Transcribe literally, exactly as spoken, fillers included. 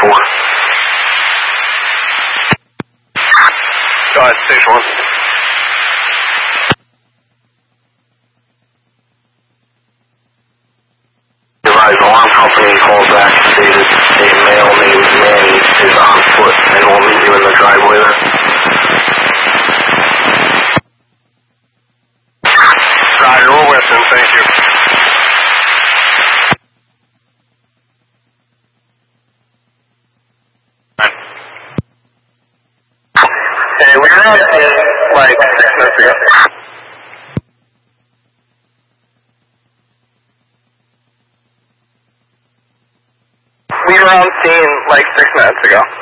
four. Go ahead, station one. Advise alarm company calls back and stated a male named Manny is on foot and will meet you in the driveway there. Roger, we're with him, thank you. Hey, we were on scene like six minutes ago. We were on scene like six minutes ago.